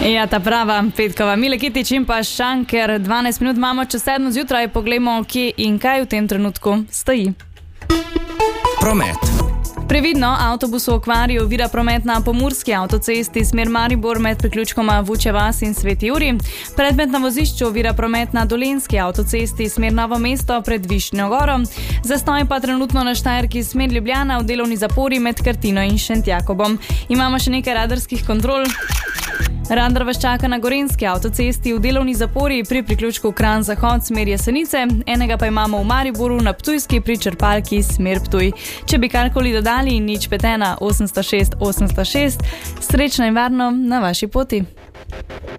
Ja, ta prava petkova. Mile Kitič in pa Šanker. 12 minut imamo čez 7 zjutraj. Poglejmo, kje in kaj v tem trenutku stoji. Promet. Previdno, avtobus v okvarju ovira promet na pomurski avtocesti smer Maribor med priključkoma Vučja vas in Sveti Jurij. Predmet na vozišču ovira promet na dolenjski avtocesti smer Novo mesto pred Višnjo goro. Zastoj pa trenutno na Štajerki smer Ljubljana v delovni zapori med Krtino in Šentjakobom. Imamo še nekaj radarskih kontrol. Radar vas čaka na gorenjski avtocesti v delovni zapori pri priključku Kranj Zahod smer Jesenice, enega pa imamo v Mariboru na Ptujski pri črpalki smer Ptuj. Če bi karkoli dodali, nič 51 806 806, srečno in varno na vaši poti.